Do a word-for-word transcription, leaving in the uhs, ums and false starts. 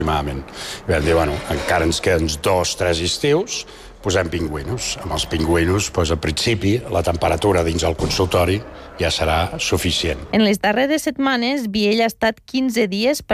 aproximadament. I vam dir, bueno, encara ens queden dos, tres estius, posem pingüinos. Amb els pingüinos, doncs, al principi, la temperatura dins el consultori ja serà suficient. En les darreres setmanes, Viella ha estat quinze dies per